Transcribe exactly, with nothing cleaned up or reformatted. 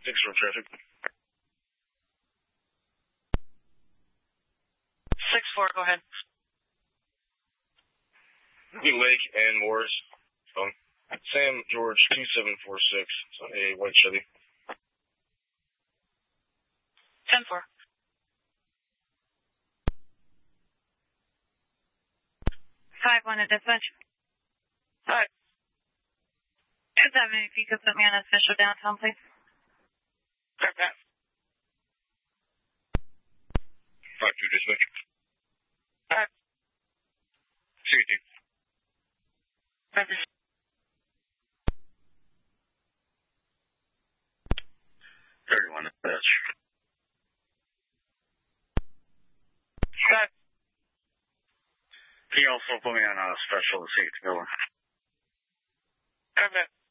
Thanks for traffic. six four, go ahead. New Lake and Morris. Phone. Sam George two seven four six. It's on a white Chevy. ten four. five one at dispatch. Hi. seven, if you could put me on official downtown, please. Clear path. five two dispatch. Hi. C T. Copy. thirty-one dispatch. Hi. Can you also put me on a special to see it's going? Clear path.